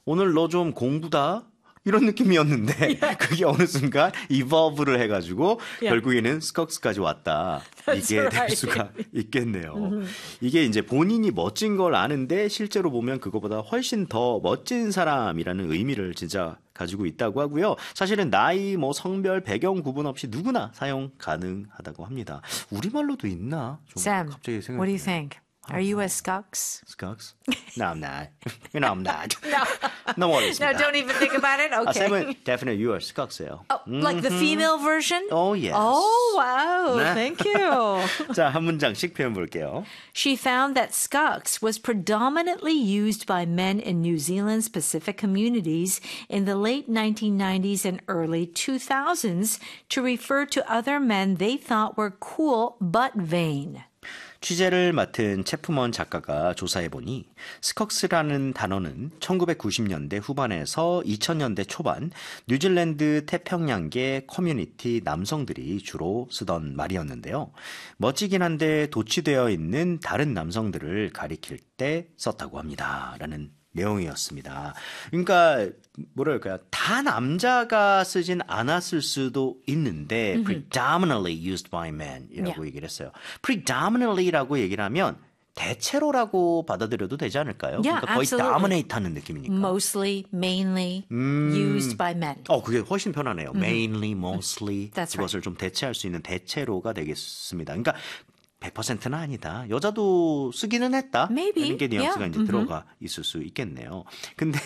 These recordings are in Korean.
오늘 너 좀 공부다? 이런 느낌이었는데 그게 어느 순간 evolve를 해가지고 결국에는 스컥스까지 왔다. 이게 될 수가 있겠네요. 이게 이제 본인이 멋진 걸 아는데 실제로 보면 그거보다 훨씬 더 멋진 사람이라는 의미를 진짜 가지고 있다고 하고요. 사실은 나이, 뭐 성별, 배경 구분 없이 누구나 사용 가능하다고 합니다. 우리말로도 있나? 좀 Sam, 갑자기 생각이 what do you think? Are you a Skux? Skux? No, I'm not. No, I'm not. No. No worries. No, don't even think about it? Okay. Sam은 definitely you are Skux예요. Oh, like the female version? Oh, yes. Oh, wow. 네. Thank you. 자, 한 문장씩 표현 볼게요. She found that Skux was predominantly used by men in New Zealand's Pacific communities in the late 1990s and early 2000s to refer to other men they thought were cool but vain. 취재를 맡은 체프먼 작가가 조사해보니 스컥스라는 단어는 1990년대 후반에서 2000년대 초반 뉴질랜드 태평양계 커뮤니티 남성들이 주로 쓰던 말이었는데요. 멋지긴 한데 도취되어 있는 다른 남성들을 가리킬 때 썼다고 합니다. 라는 내용이었습니다. 그러니까 뭐랄까요? 다 남자가 쓰진 않았을 수도 있는데 predominantly used by men이라고 얘기를 했어요. predominantly라고 얘기를 하면 대체로라고 받아들여도 되지 않을까요? Yeah, 그러니까 거의 absolutely. dominate하는 느낌이니까. Mostly, mainly used by men. 그게 훨씬 편하네요. Mainly, mostly. That's 그것을 좀 대체할 수 있는 대체로가 되겠습니다. 그러니까 100%는 아니다. 여자도 쓰기는 했다. Maybe. 이런 게 뉘앙스가 이제 들어가 있을 수 있겠네요. 근데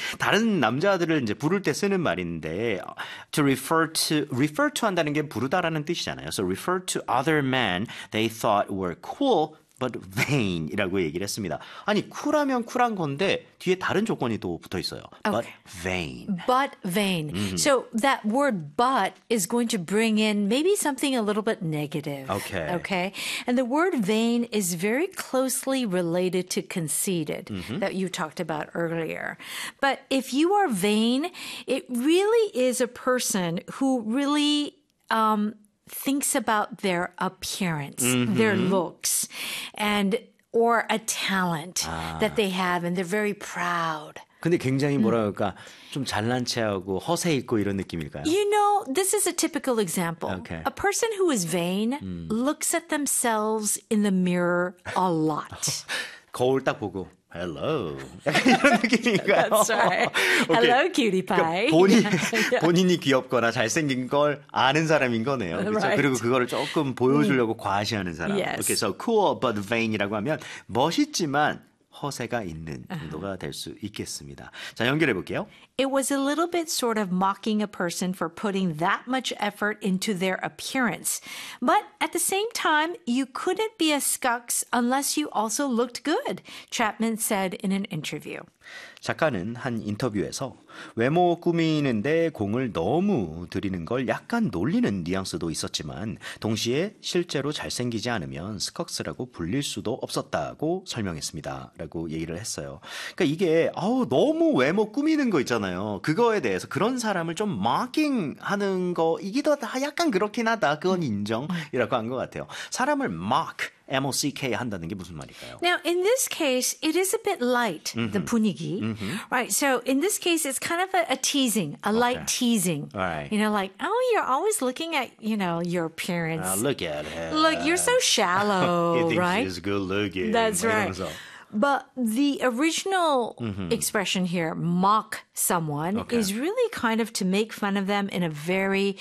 다른 남자들을 이제 부를 때 쓰는 말인데 to refer to 한다는 게 부르다라는 뜻이잖아요. So refer to other men they thought were cool but vain이라고 얘기를 했습니다. 아니 쿨하면 쿨한 건데 뒤에 다른 조건이 또 붙어 있어요. But vain. But vain. So that word but is going to bring in maybe something a little bit negative. Okay. And the word vain is very closely related to conceited that you talked about earlier. But if you are vain, it really is a person who really thinks about their appearance, their looks, and or a talent that they have, and they're very proud. 근데 굉장히 뭐라 그럴까 좀 잘난 체하고 허세 있고 이런 느낌일까요? You know, this is a typical example. Okay. A person who is vain looks at themselves in the mirror a lot. 거울 딱 보고 Hello. 약간 이런 느낌인가요? That's right. Hello, cutie pie. 그러니까 본인이 귀엽거나 잘생긴 걸 아는 사람인 거네요. 그렇죠? Right. 그리고 그거를 조금 보여주려고 과시하는 사람. Yes. Okay, so cool but vain이라고 하면 멋있지만 허세가 있는 정도가 될 수 있겠습니다. 자, 연결해 볼게요. It was a little bit sort of mocking a person for putting that much effort into their appearance. But at the same time, you couldn't be a Skux unless you also looked good, Chapman said in an interview. 작가는 한 인터뷰에서 외모 꾸미는데 공을 너무 들이는 걸 약간 놀리는 뉘앙스도 있었지만 동시에 실제로 잘생기지 않으면 스컥스라고 불릴 수도 없었다고 설명했습니다. 라고 얘기를 했어요. 그러니까 이게 너무 외모 꾸미는 거 있잖아요. 그거에 대해서 그런 사람을 좀 mocking 하는 거 이게 더 약간 그렇긴 하다. 그건 인정이라고 한 것 같아요. 사람을 mock M-O-C-K 한다는 게 무슨 말일까요? Now, in this case, it is a bit light, the 분위기. Right. So in this case, it's kind of a teasing, a light teasing. Right. You know, like, you're always looking at, your appearance. Look at her. Look, you're so shallow, You think right? she's good looking. That's right. 이러면서. But the original expression here, mock someone, is really kind of to make fun of them in a very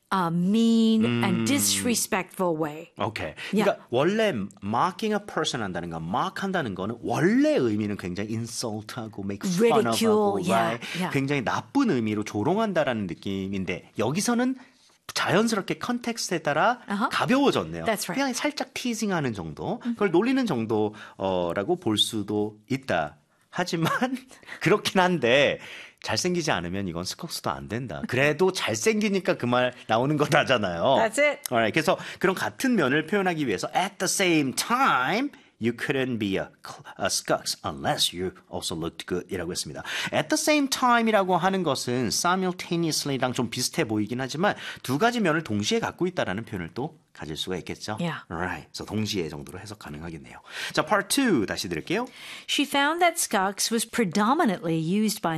mean and disrespectful way. 오케이. 그러니까 원래 mocking a person 한다는 거, mock 한다는 거는 원래 의미는 굉장히 insult하고 make fun of 하고, right? 굉장히 나쁜 의미로 조롱한다라는 느낌인데 여기서는 자연스럽게 컨텍스트에 따라 가벼워졌네요. That's right. 그냥 살짝 티징하는 정도, 그걸 놀리는 정도라고 볼 수도 있다. 하지만 그렇긴 한데 잘생기지 않으면 이건 스컥스도 안 된다. 그래도 잘생기니까 그 말 나오는 거다잖아요. That's it. Alright, 그래서 그런 같은 면을 표현하기 위해서 at the same time you couldn't be a Skux unless you also looked good 이라고 했습니다. At the same time이라고 하는 것은 simultaneously랑 좀 비슷해 보이긴 하지만 두 가지 면을 동시에 갖고 있다라는 표현을 또 가질 수가 있겠죠. Yeah. Alright, 그래서 동시에 정도로 해석 가능하겠네요. 자, part 2 다시 드릴게요. She found that Skux was predominantly used by